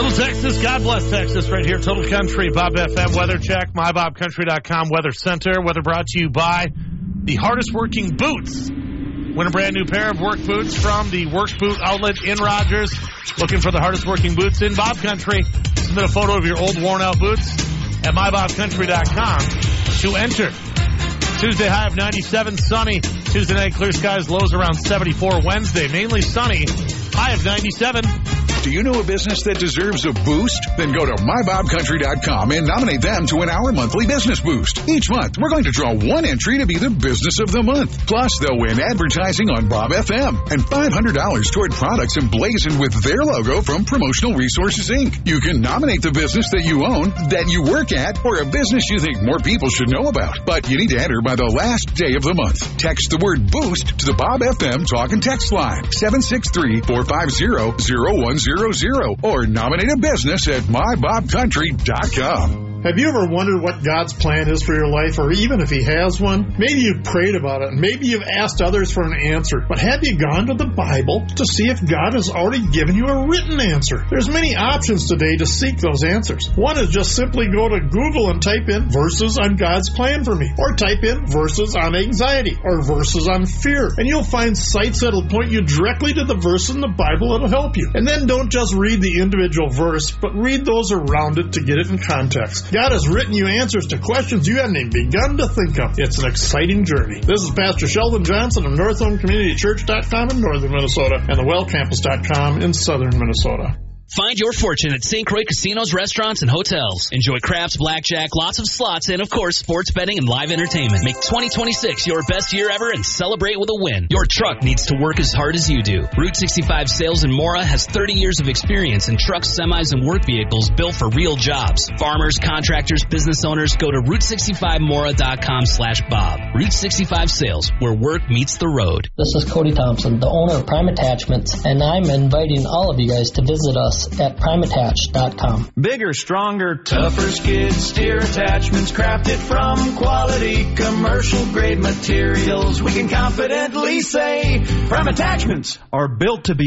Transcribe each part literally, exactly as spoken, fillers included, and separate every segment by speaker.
Speaker 1: Little Texas, God bless Texas, right here, Total Country, Bob F M Weather Check, my bob country dot com Weather Center. Weather brought to you by the hardest working boots. Win a brand new pair of work boots from the Work Boot Outlet in Rogers. Looking for the hardest working boots in Bob Country. Submit a photo of your old worn out boots at my bob country dot com to enter. Tuesday high of ninety-seven, sunny. Tuesday night clear skies, lows around seventy-four. Wednesday mainly sunny, high of ninety-seven.
Speaker 2: Do you know a business that deserves a boost? Then go to my bob country dot com and nominate them to win our monthly business boost. Each month, we're going to draw one entry to be the business of the month. Plus, they'll win advertising on Bob F M and five hundred dollars toward products emblazoned with their logo from Promotional Resources, Incorporated. You can nominate the business that you own, that you work at, or a business you think more people should know about. But you need to enter by the last day of the month. Text the word boost to the Bob F M talk and text line seven six three, four five zero, zero one zero zero or nominate a business at my bob country dot com.
Speaker 3: Have you ever wondered what God's plan is for your life, or even if He has one? Maybe you've prayed about it, and maybe you've asked others for an answer. But have you gone to the Bible to see if God has already given you a written answer? There's many options today to seek those answers. One is just simply go to Google and type in verses on God's plan for me, or type in verses on anxiety, or verses on fear, and you'll find sites that'll point you directly to the verse in the Bible that'll help you. And then don't just read the individual verse, but read those around it to get it in context. God has written you answers to questions you haven't even begun to think of. It's an exciting journey. This is Pastor Sheldon Johnson of North Home Community Church dot com in northern Minnesota and the well campus dot com in southern Minnesota.
Speaker 4: Find your fortune at Saint Croix Casinos, Restaurants, and Hotels. Enjoy craps, blackjack, lots of slots, and, of course, sports betting and live entertainment. Make twenty twenty-six your best year ever and celebrate with a win. Your truck needs to work as hard as you do. Route sixty-five Sales in Mora has thirty years of experience in trucks, semis, and work vehicles built for real jobs. Farmers, contractors, business owners, go to route sixty-five mora dot com slash Bob. Route sixty-five Sales, where work meets the road.
Speaker 5: This is Cody Thompson, the owner of Prime Attachments, and I'm inviting all of you guys to visit us at prime attach dot com.
Speaker 6: Bigger, stronger, tougher skid steer attachments crafted from quality commercial grade materials. We can confidently say Prime Attachments are built to be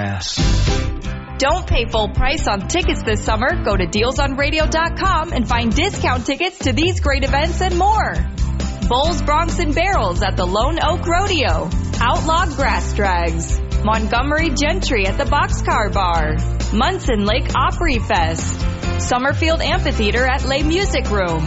Speaker 6: badass.
Speaker 7: Don't pay full price on tickets this summer. Go to deals on radio dot com and find discount tickets to these great events and more. Bulls, Broncs, and Barrels at the Lone Oak Rodeo. Outlaw Grass Drags. Montgomery Gentry at the Boxcar Bar. Munson Lake Opry Fest. Summerfield Amphitheater at Les Music Room.